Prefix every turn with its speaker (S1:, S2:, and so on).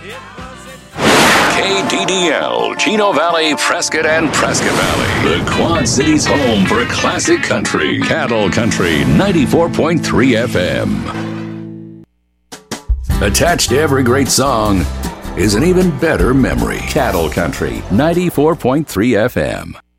S1: KDDL, Chino Valley, Prescott, and Prescott Valley. The Quad Cities' home for classic country. Cattle Country 94.3 FM. Attached to every great song is an even better memory. Cattle Country 94.3 FM.